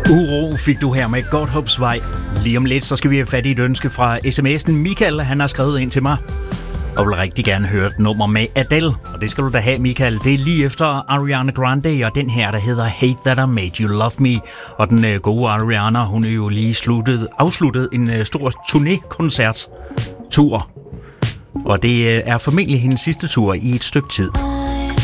Uro fik du her med Godthåbs Vej. Lige om lidt, så skal vi have fat i et ønske fra sms'en Michael. Han har skrevet ind til mig og vil rigtig gerne høre et nummer med Adele. Og det skal du da have, Michael. Det er lige efter Ariana Grande og den her, der hedder Hate That I Made You Love Me. Og den gode Ariana, hun er jo lige afsluttet en stor turné-koncert-tur. Og det er formentlig hendes sidste tur i et stykke tid.